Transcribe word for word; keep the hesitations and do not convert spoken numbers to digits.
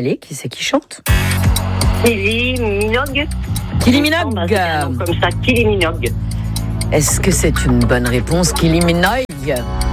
Allez, qui c'est qui chante? Kylie Minogue. Kylie Minogue. C'est un nom comme ça, Kylie Minogue. Est-ce que c'est une bonne réponse, Kylie Minogue?